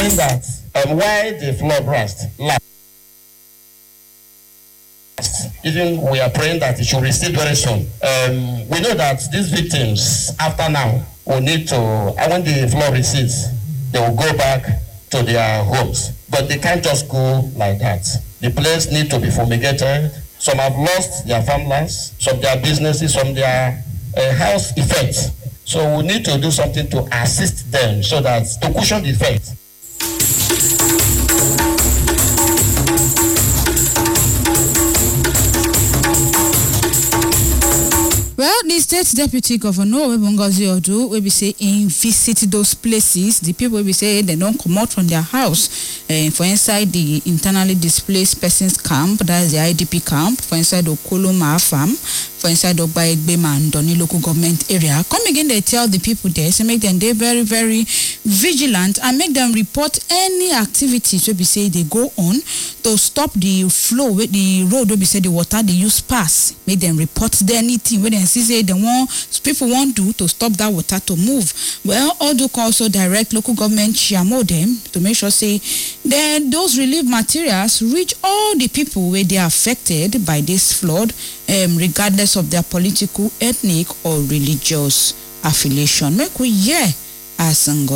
praying that while the flood lasts, even we are praying that it should recede very soon. We know that these victims, after now, will need to, and when the flood recedes, they will go back to their homes. But they can't just go like that. The place needs to be fumigated. Some have lost their farmlands, some their businesses, some their house effects. So we need to do something to assist them so that to cushion the effect. Well, the state deputy governor, Ngozi Odu, will be say in visit those places. The people will be say they don't come out from their house. For inside the internally displaced persons camp, that is the IDP camp. For inside the Okoloma farm. For inside the Obaegbema and Doni local government area. Come again, they tell the people there, so make them they very, very vigilant and make them report any activities will be say they go on to stop the flow with the road will be say the water they use pass. Make them report anything when they see say they want people want to stop that water to move. Well, Odu also direct local government chairman them to make sure say then those relief materials reach all the people where they are affected by this flood, regardless of their political, ethnic, or religious affiliation. Make we hear as